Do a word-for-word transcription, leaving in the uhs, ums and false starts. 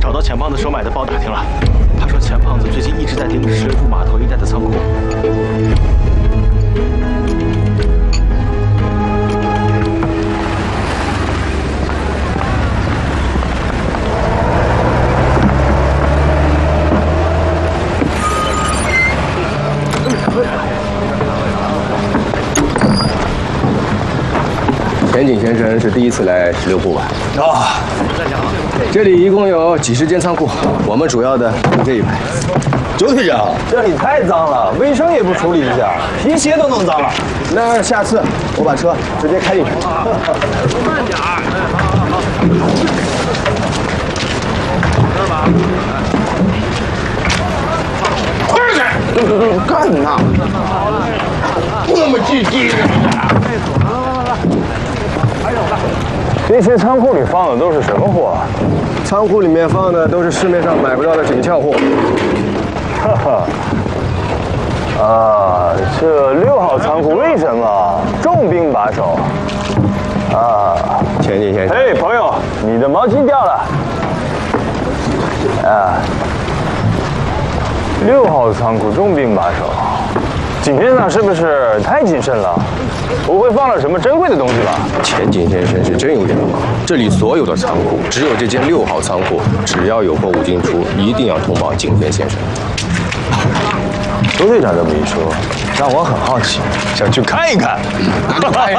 找到钱胖子收买的包打听了，他说钱胖子最近一直在盯着十里铺码头一带的仓库。 田井先生是第一次来十六铺吧？ 啊， 这里一共有几十间仓库，我们主要的就这一排。 周队长，这里太脏了，卫生也不处理一下，皮鞋都弄脏了。 那下次我把车直接开进去。 慢点儿，哎，好好好。这儿吧。 快点！干呐！那么积极。 这些仓库里放的都是什么货？ 仓库里面放的都是市面上买不到的紧俏货。 哈哈。啊，这六号仓库为什么重兵把守？啊， 田井先生， 嘿，朋友，你的毛巾掉了。啊，六号仓库重兵把守，景天上是不是太谨慎了？不会放了什么珍贵的东西吧？ 田井先生是真有眼光，这里所有的仓库，只有这间六号仓库，只要有货物进出，一定要通报景天先生。 周队长这么一说，让我很好奇，想去看一看。